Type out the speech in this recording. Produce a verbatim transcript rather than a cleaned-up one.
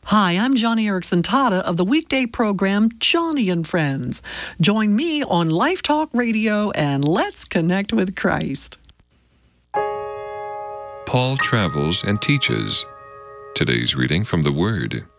Hi, I'm Johnny Erickson Tata of the weekday program Johnny and Friends. Join me on Life Talk Radio and let's connect with Christ. Paul travels and teaches. Today's reading from the Word.